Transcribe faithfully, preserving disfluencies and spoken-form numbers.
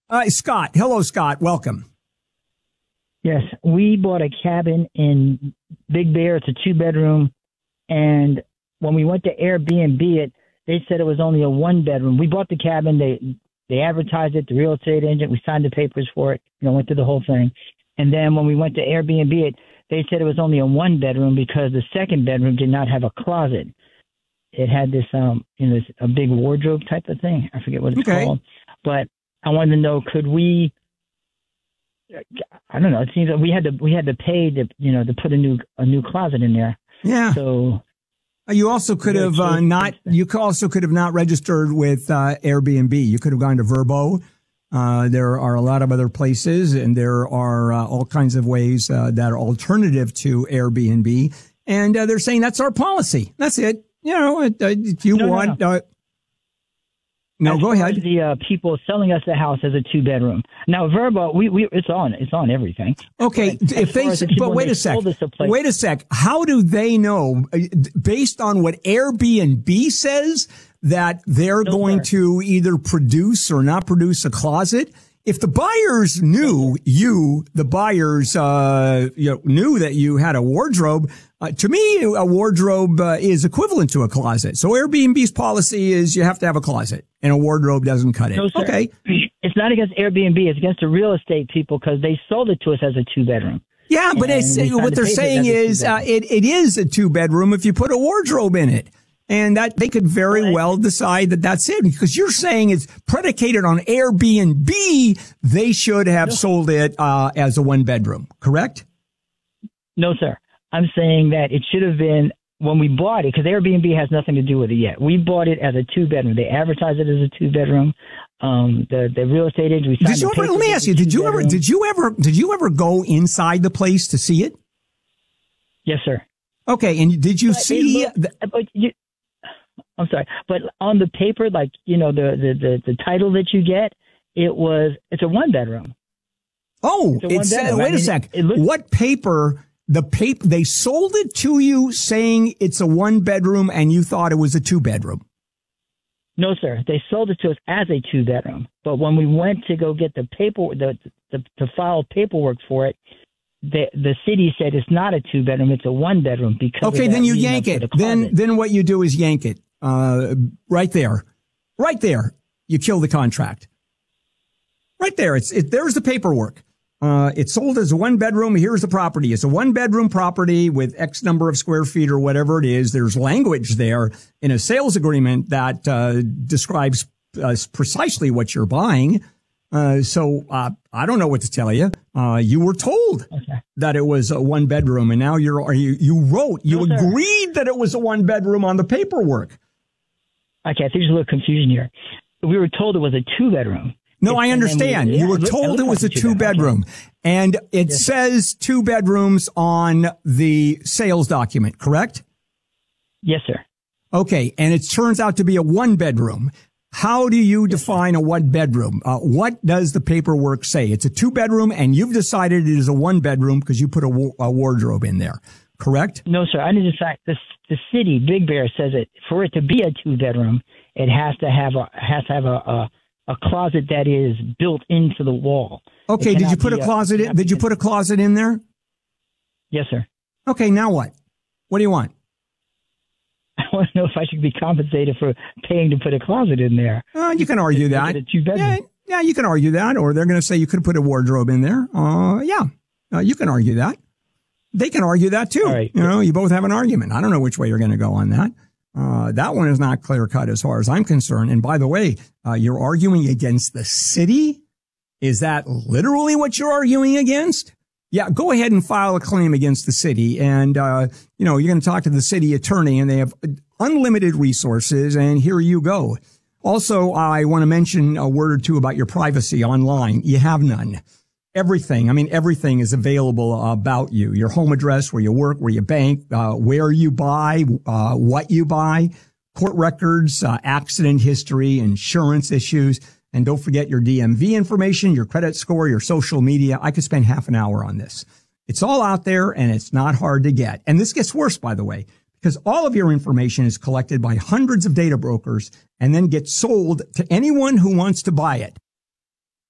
Uh, Scott. Hello, Scott. Welcome. Yes, we bought a cabin in Big Bear. It's a two-bedroom, and when we went to Airbnb it, they said it was only a one-bedroom. We bought the cabin. They they advertised it, the real estate agent. We signed the papers for it. You know, went through the whole thing. And then when we went to Airbnb it, they said it was only a one-bedroom because the second bedroom did not have a closet. It had this, um, you know, this, a big wardrobe type of thing. I forget what it's okay. called. But I wanted to know, could we? I don't know. It seems that we had to we had to pay to you know to put a new a new closet in there. Yeah. So you also could have uh, not. You also could have not registered with uh, Airbnb. You could have gone to Vrbo. Uh, there are a lot of other places, and there are uh, all kinds of ways uh, that are alternative to Airbnb. And uh, they're saying that's our policy. That's it. You know, uh, if you no, want. No, no. Uh, No, as go ahead. The uh, people selling us the house as a two bedroom. Now, Vrbo, we, we it's on it's on everything. Okay, but if they, the but wait a sec, wait a sec. How do they know, based on what Airbnb says, that they're no, going sir. to either produce or not produce a closet? If the buyers knew you, the buyers, uh, you know, knew that you had a wardrobe, uh, to me, a wardrobe uh, is equivalent to a closet. So Airbnb's policy is you have to have a closet, and a wardrobe doesn't cut it. No, sir. Okay. It's not against Airbnb. It's against the real estate people because they sold it to us as a two bedroom. Yeah, but it's, what they're saying is uh, it, it is a two bedroom if you put a wardrobe in it. And that they could very what? well decide that that's it, because you're saying it's predicated on Airbnb. They should have no. sold it uh, as a one bedroom, correct? No, sir. I'm saying that it should have been when we bought it, because Airbnb has nothing to do with it yet. We bought it as a two bedroom. They advertised it as a two bedroom. Um, the the real estate agent. We signed did you ever, let me ask you: Did you ever? Did you ever? Did you ever go inside the place to see it? Yes, sir. Okay, and did you but see? Looked, the, but you, I'm sorry, but on the paper, like, you know, the, the, the, the title that you get, it was, it's a one bedroom. Oh, it's, it's uh, wait I mean, a sec. It, it looks, what paper, the paper, they sold it to you saying it's a one bedroom and you thought it was a two bedroom? No, sir. They sold it to us as a two bedroom. But when we went to go get the paper, the, the, to file paperwork for it, The the city said it's not a two bedroom, it's a one bedroom because okay, then you yank it. Then then what you do is yank it. Uh right there. Right there. You kill the contract. Right there. It's it there's the paperwork. Uh it's sold as a one bedroom. Here's the property. It's a one bedroom property with X number of square feet or whatever it is. There's language there in a sales agreement that uh describes uh, precisely what you're buying. Uh, so, uh, I don't know what to tell you. Uh, you were told okay. that it was a one bedroom, and now you're, or you, you wrote, you no, agreed that it was a one bedroom on the paperwork. Okay. I think there's a little confusion here. We were told it was a two bedroom. No, I understand. We, yeah, you were told it, it was like a two bedroom, and it yes. says two bedrooms on the sales document, correct? Yes, sir. Okay. And it turns out to be a one bedroom. How do you define a one bedroom? Uh, what does the paperwork say? It's a two bedroom and you've decided it is a one bedroom because you put a, wa- a wardrobe in there, correct? No, sir. I didn't decide. The, the city, Big Bear, says it for it to be a two bedroom, it has to have a, has to have a, a, a closet that is built into the wall. Okay. Did you put a closet in? Did you put a closet in there? Yes, sir. Okay. Now what? What do you want? I want to know if I should be compensated for paying to put a closet in there. Uh, you can argue that. Yeah, yeah, you can argue that. Or they're going to say you could put a wardrobe in there. Uh, yeah, uh, you can argue that. They can argue that too. Right. You know, you both have an argument. I don't know which way you're going to go on that. Uh, that one is not clear cut as far as I'm concerned. And by the way, uh, you're arguing against the city. Is that literally what you're arguing against? Yeah, go ahead and file a claim against the city. And, uh, you know, you're going to talk to the city attorney and they have unlimited resources. And here you go. Also, I want to mention a word or two about your privacy online. You have none. Everything. I mean, everything is available about you. Your home address, where you work, where you bank, uh, where you buy, uh, what you buy, court records, uh, accident history, insurance issues. And don't forget your D M V information, your credit score, your social media. I could spend half an hour on this. It's all out there and it's not hard to get. And this gets worse, by the way, because all of your information is collected by hundreds of data brokers and then gets sold to anyone who wants to buy it.